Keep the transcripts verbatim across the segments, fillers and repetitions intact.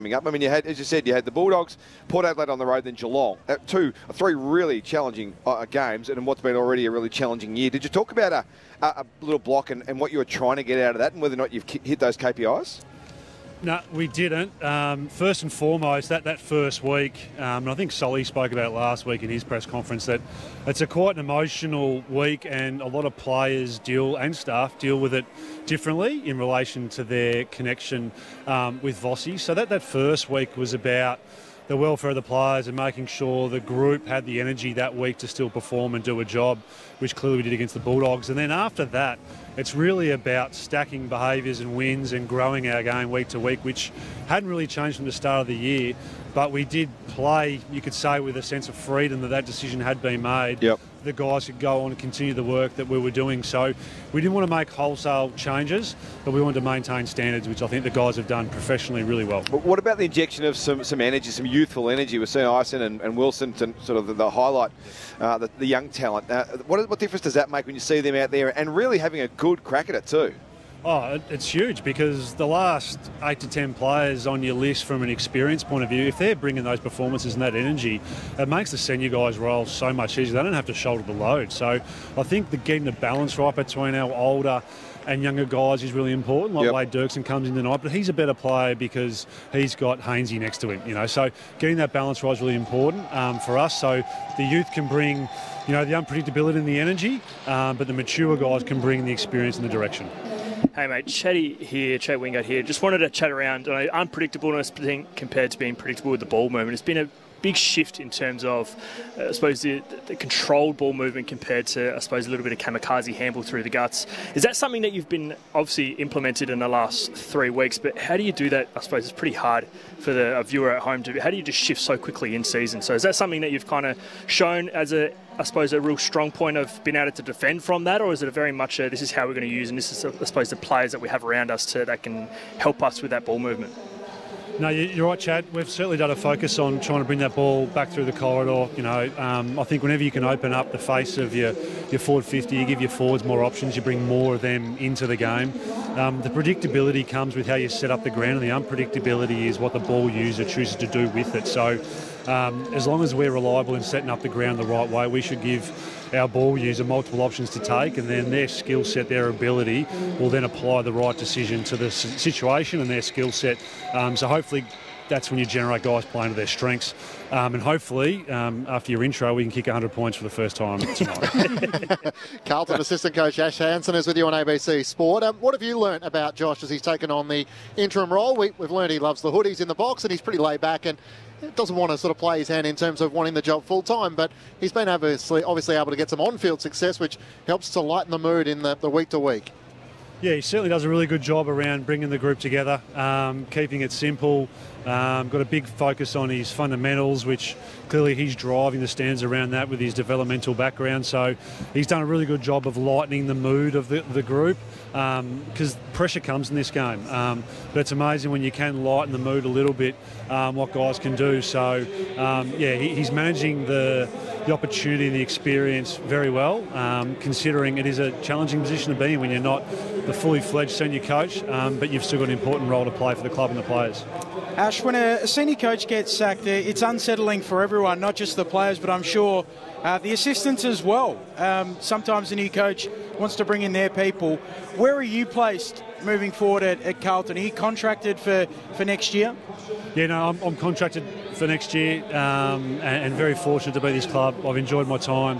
up. I mean, you had, as you said, you had the Bulldogs, Port Adelaide on the road, then Geelong. Uh, two, three really challenging uh, games, and in what's been already a really challenging year. Did you talk about a, a, a little block and, and what you were trying to get out of that, and whether or not you've hit those K P Is? No, we didn't. Um, first and foremost, that, that first week, um, and I think Solly spoke about it last week in his press conference, that it's a quite an emotional week, and a lot of players deal and staff deal with it differently in relation to their connection um, with Vossi. So that, that first week was about the welfare of the players and making sure the group had the energy that week to still perform and do a job, which clearly we did against the Bulldogs. And then after that, it's really about stacking behaviours and wins and growing our game week to week, which hadn't really changed from the start of the year. But we did play, you could say, with a sense of freedom that that decision had been made. Yep. The guys could go on and continue the work that we were doing. So we didn't want to make wholesale changes, but we wanted to maintain standards, which I think the guys have done professionally really well. But what about the injection of some, some energy, some youthful energy? We've seen Ison and, and Wilson to sort of the, the highlight, uh, the, the young talent. Uh, what, what difference does that make when you see them out there and really having a good crack at it too? Oh, it's huge, because the last eight to ten players on your list from an experience point of view, if they're bringing those performances and that energy, it makes the senior guys' role so much easier. They don't have to shoulder the load. So I think the getting the balance right between our older and younger guys is really important. Like yep. Wade Dirksen comes in tonight, but he's a better player because he's got Hainsey next to him. You know, so getting that balance right is really important um, for us. So the youth can bring, you know, the unpredictability and the energy, um, but the mature guys can bring the experience and the direction. Hey mate, Chatty here, Chat Wingate here. Just wanted to chat around uh, unpredictableness compared to being predictable with the ball movement. It's been a big shift in terms of, uh, I suppose, the, the controlled ball movement compared to, I suppose, a little bit of kamikaze handball through the guts. Is that something that you've been obviously implemented in the last three weeks? But how do you do that? I suppose it's pretty hard for the a viewer at home to. How do you just shift so quickly in season? So is that something that you've kind of shown as a, I suppose, a real strong point of being able to defend from that, or is it a very much a, this is how we're going to use, and this is, I suppose, the players that we have around us to, that can help us with that ball movement? No, you're right, Chad. We've certainly done a focus on trying to bring that ball back through the corridor. You know, um, I think whenever you can open up the face of your, your forward fifty, you give your forwards more options, you bring more of them into the game. Um, the predictability comes with how you set up the ground, and the unpredictability is what the ball user chooses to do with it. So um, as long as we're reliable in setting up the ground the right way, we should give our ball user multiple options to take, and then their skill set, their ability will then apply the right decision to the situation and their skill set. Um, so hopefully that's when you generate guys playing to their strengths. Um, and hopefully, um, after your intro, we can kick one hundred points for the first time tonight. Carlton assistant coach Ash Hansen is with you on A B C Sport. Um, what have you learnt about Josh as he's taken on the interim role? We, we've learned he loves the hoodies in the box, and he's pretty laid back and doesn't want to sort of play his hand in terms of wanting the job full time, but he's been obviously, obviously able to get some on-field success, which helps to lighten the mood in the, the week to week. Yeah, he certainly does a really good job around bringing the group together, um, keeping it simple. Um, got a big focus on his fundamentals, which clearly he's driving the stands around that with his developmental background. So he's done a really good job of lightening the mood of the, the group, because um, pressure comes in this game. Um, but it's amazing when you can lighten the mood a little bit, um, what guys can do. So, um, yeah, he, he's managing the, the opportunity and the experience very well, um, considering it is a challenging position to be in when you're not the fully fledged senior coach, um, but you've still got an important role to play for the club and the players. Ash, when a senior coach gets sacked, it's unsettling for everyone, not just the players, but I'm sure uh, the assistants as well. Um, sometimes a new coach wants to bring in their people. Where are you placed moving forward at, at Carlton? Are you contracted for, for next year? Yeah, no, I'm, I'm contracted for next year, um, and, and very fortunate to be at this club. I've enjoyed my time.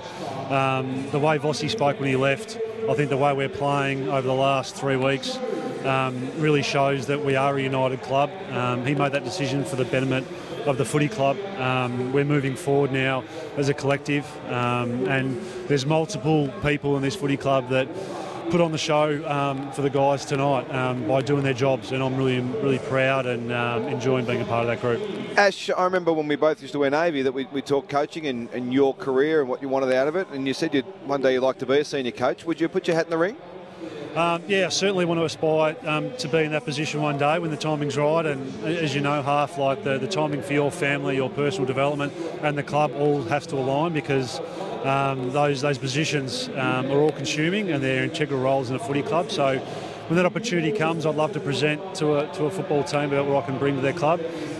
Um, the way Vossi spoke when he left, I think the way we're playing over the last three weeks um, really shows that we are a united club. Um, he made that decision for the betterment of the footy club. Um, we're moving forward now as a collective, um, and there's multiple people in this footy club that put on the show um, for the guys tonight um, by doing their jobs, and I'm really really proud and um, enjoying being a part of that group. Ash, I remember when we both used to wear Navy that we, we talked coaching and, and your career and what you wanted out of it, and you said you'd, one day you'd like to be a senior coach. Would you put your hat in the ring? Um, yeah, I certainly want to aspire um, to be in that position one day when the timing's right, and as you know, half like the, the timing for your family, your personal development and the club all has to align, because um, those those positions um, are all consuming and they're integral roles in a footy club. So when that opportunity comes, I'd love to present to a, to a football team about what I can bring to their club.